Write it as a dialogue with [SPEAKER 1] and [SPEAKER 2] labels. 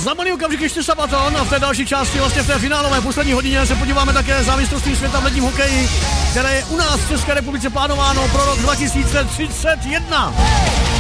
[SPEAKER 1] Za malý okamžik ještě Sabaton a v té další části, vlastně v té finálové poslední hodině se podíváme také za mistrovství světa v ledním hokeji, které je u nás v České republice plánováno pro rok 2031.